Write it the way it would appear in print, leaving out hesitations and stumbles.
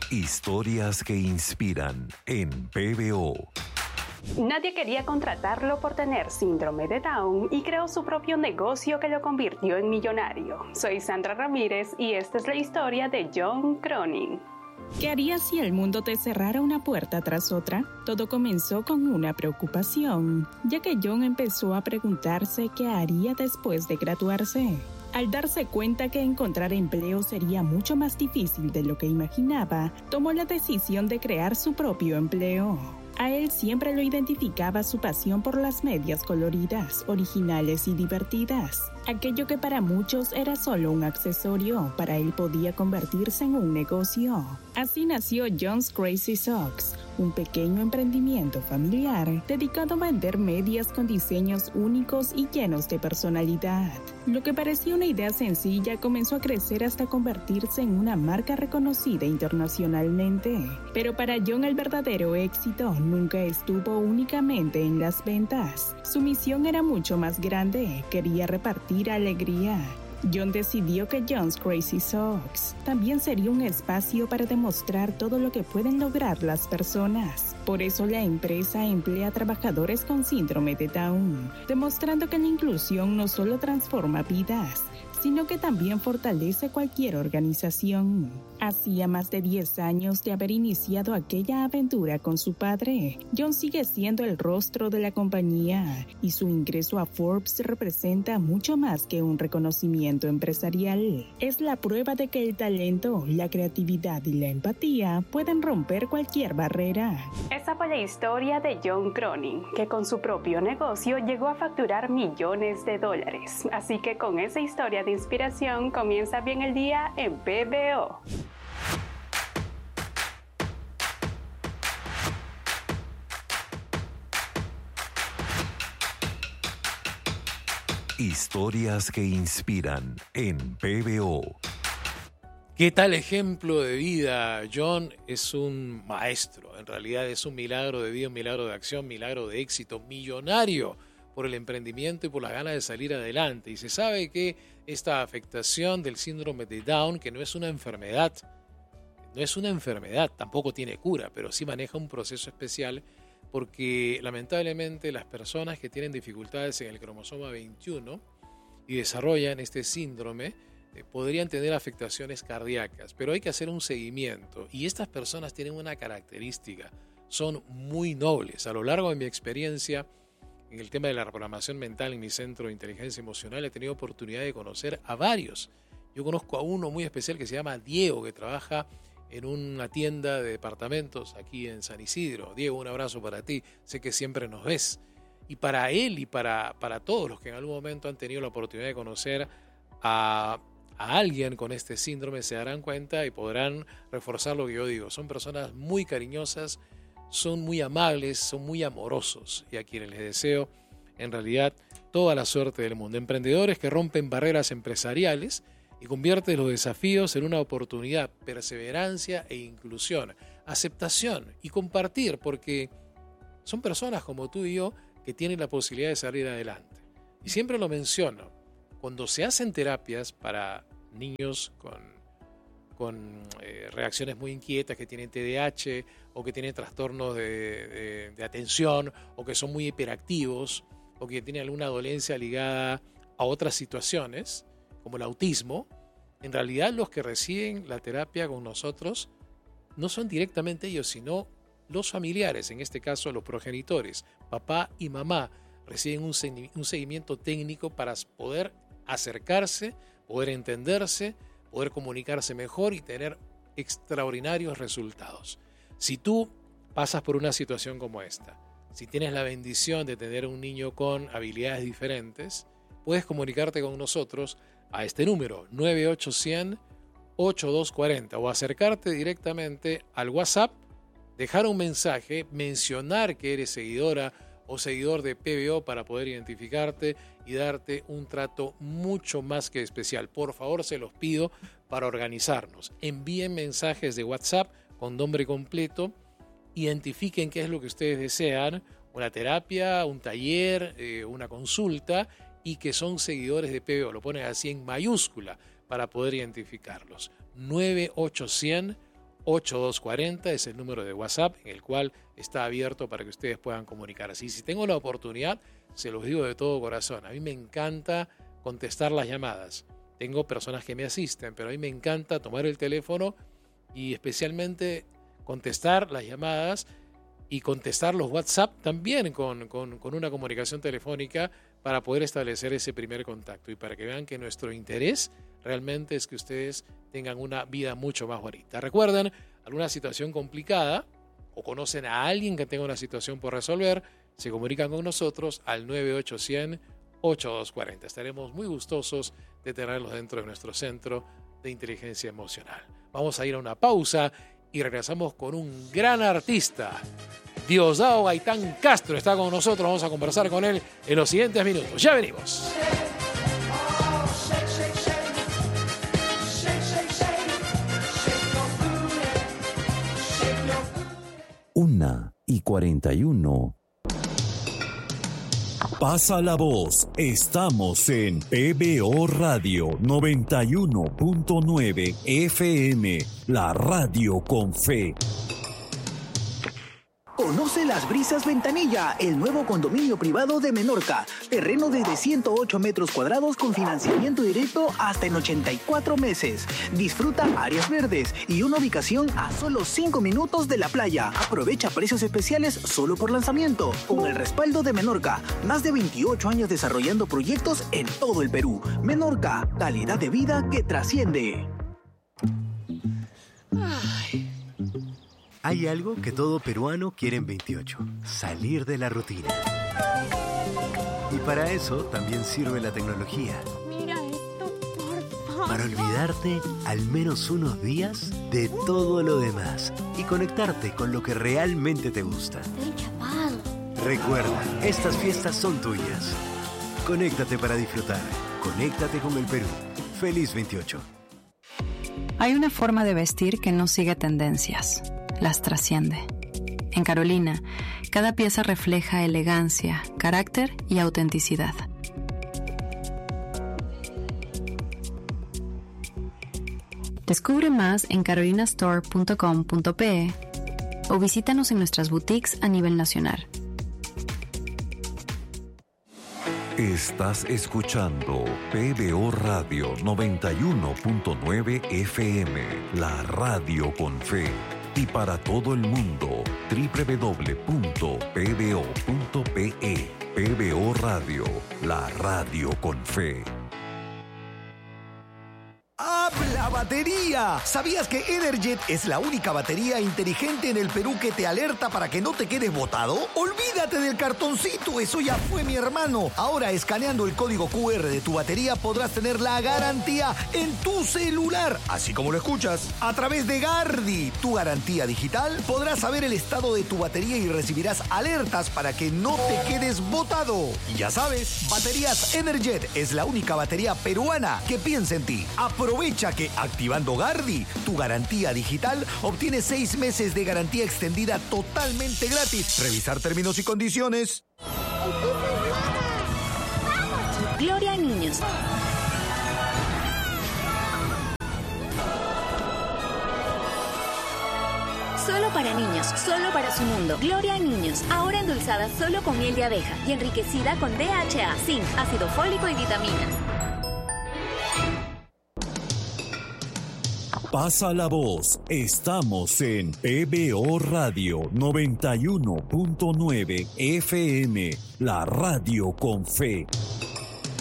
Historias que inspiran en PBO. Nadie quería contratarlo por tener síndrome de Down y creó su propio negocio que lo convirtió en millonario. Soy Sandra Ramírez y esta es la historia de John Cronin. ¿Qué harías si el mundo te cerrara una puerta tras otra? Todo comenzó con una preocupación, ya que John empezó a preguntarse qué haría después de graduarse. Al darse cuenta que encontrar empleo sería mucho más difícil de lo que imaginaba, tomó la decisión de crear su propio empleo. A él siempre lo identificaba su pasión por las medias coloridas, originales y divertidas. Aquello que para muchos era solo un accesorio, para él podía convertirse en un negocio. Así nació John's Crazy Socks, un pequeño emprendimiento familiar dedicado a vender medias con diseños únicos y llenos de personalidad. Lo que parecía una idea sencilla comenzó a crecer hasta convertirse en una marca reconocida internacionalmente. Pero para John el verdadero éxito nunca estuvo únicamente en las ventas. Su misión era mucho más grande, quería repartir alegría. John decidió que John's Crazy Socks también sería un espacio para demostrar todo lo que pueden lograr las personas. Por eso la empresa emplea trabajadores con síndrome de Down, demostrando que la inclusión no solo transforma vidas, sino que también fortalece cualquier organización. Hacía más de 10 años de haber iniciado aquella aventura con su padre. John sigue siendo el rostro de la compañía y su ingreso a Forbes representa mucho más que un reconocimiento empresarial. Es la prueba de que el talento, la creatividad y la empatía pueden romper cualquier barrera. Esa fue la historia de John Cronin, que con su propio negocio llegó a facturar millones de dólares. Así que con esa historia de inspiración comienza bien el día en PBO. Historias que inspiran en PBO. ¿Qué tal ejemplo de vida? John es un maestro, en realidad es un milagro de vida, un milagro de acción, milagro de éxito, millonario por el emprendimiento y por las ganas de salir adelante. Y se sabe que esta afectación del síndrome de Down, que no es una enfermedad, tampoco tiene cura, pero sí maneja un proceso especial porque lamentablemente las personas que tienen dificultades en el cromosoma 21 y desarrollan este síndrome podrían tener afectaciones cardíacas, pero hay que hacer un seguimiento y estas personas tienen una característica, son muy nobles. A lo largo de mi experiencia en el tema de la reprogramación mental en mi centro de inteligencia emocional he tenido oportunidad de conocer a varios. Yo conozco a uno muy especial que se llama Diego, que trabaja en una tienda de departamentos aquí en San Isidro. Diego, un abrazo para ti, sé que siempre nos ves. Y para él y para todos los que en algún momento han tenido la oportunidad de conocer a alguien con este síndrome se darán cuenta y podrán reforzar lo que yo digo. Son personas muy cariñosas, son muy amables, son muy amorosos y a quienes les deseo en realidad toda la suerte del mundo. Emprendedores que rompen barreras empresariales y convierten los desafíos en una oportunidad, perseverancia e inclusión, aceptación y compartir, porque son personas como tú y yo que tienen la posibilidad de salir adelante. Y siempre lo menciono, cuando se hacen terapias para niños con reacciones muy inquietas, que tienen TDAH o que tienen trastornos de atención o que son muy hiperactivos o que tienen alguna dolencia ligada a otras situaciones, como el autismo, en realidad los que reciben la terapia con nosotros no son directamente ellos, sino los familiares, en este caso los progenitores, papá y mamá, reciben un seguimiento técnico para poder acercarse, poder entenderse, poder comunicarse mejor y tener extraordinarios resultados. Si tú pasas por una situación como esta, si tienes la bendición de tener un niño con habilidades diferentes, puedes comunicarte con nosotros a este número 9800-8240 o acercarte directamente al WhatsApp, dejar un mensaje, mencionar que eres seguidora o seguidor de PBO para poder identificarte y darte un trato mucho más que especial. Por favor, se los pido para organizarnos. Envíen mensajes de WhatsApp con nombre completo, identifiquen qué es lo que ustedes desean, una terapia, un taller, una consulta, y que son seguidores de PBO. Lo ponen así en mayúscula para poder identificarlos. 9800 8240 es el número de WhatsApp en el cual está abierto para que ustedes puedan comunicarse. Y si tengo la oportunidad, se los digo de todo corazón, a mí me encanta contestar las llamadas. Tengo personas que me asisten, pero a mí me encanta tomar el teléfono y especialmente contestar las llamadas y contestar los WhatsApp también con una comunicación telefónica para poder establecer ese primer contacto y para que vean que nuestro interés realmente es que ustedes tengan una vida mucho más bonita. Recuerden, alguna situación complicada o conocen a alguien que tenga una situación por resolver, se comunican con nosotros al 9800-8240. Estaremos muy gustosos de tenerlos dentro de nuestro centro de inteligencia emocional. Vamos a ir a una pausa y regresamos con un gran artista. Diosdado Gaitán Castro está con nosotros. Vamos a conversar con él en los siguientes minutos. Ya venimos. Una y 41. Pasa la voz. Estamos en PBO Radio 91.9 FM, la radio con fe. Conoce Las Brisas Ventanilla, el nuevo condominio privado de Menorca. Terreno desde 108 metros cuadrados con financiamiento directo hasta en 84 meses. Disfruta áreas verdes y una ubicación a solo 5 minutos de la playa. Aprovecha precios especiales solo por lanzamiento. Con el respaldo de Menorca, más de 28 años desarrollando proyectos en todo el Perú. Menorca, calidad de vida que trasciende. Hay algo que todo peruano quiere en 28, salir de la rutina. Y para eso también sirve la tecnología. Mira esto, por favor. Para olvidarte al menos unos días de todo lo demás y conectarte con lo que realmente te gusta. Estoy chapado. Recuerda, estas fiestas son tuyas. Conéctate para disfrutar. Conéctate con el Perú. Feliz 28. Hay una forma de vestir que no sigue tendencias. Las trasciende. En Carolina, cada pieza refleja elegancia, carácter y autenticidad. Descubre más en carolinastore.com.pe o visítanos en nuestras boutiques a nivel nacional. Estás escuchando PBO Radio 91.9 FM, la radio con fe. Y para todo el mundo, www.pbo.pe. PBO Radio, la radio con fe. ¡Habla batería! ¿Sabías que Energet es la única batería inteligente en el Perú que te alerta para que no te quedes botado? ¡Olvídate del cartoncito! ¡Eso ya fue, mi hermano! Ahora, escaneando el código QR de tu batería, podrás tener la garantía en tu celular, así como lo escuchas. A través de Gardi, tu garantía digital, podrás saber el estado de tu batería y recibirás alertas para que no te quedes botado. Y ya sabes, Baterías Energet es la única batería peruana que piensa en ti. Aprovecha que activando Gardi, tu garantía digital, obtienes 6 meses de garantía extendida totalmente gratis. Revisar términos y condiciones. Gloria a niños. Solo para niños, solo para su mundo. Gloria a niños, ahora endulzada solo con miel de abeja y enriquecida con DHA, zinc, ácido fólico y vitaminas. Pasa la voz. Estamos en PBO Radio 91.9 FM, la radio con fe.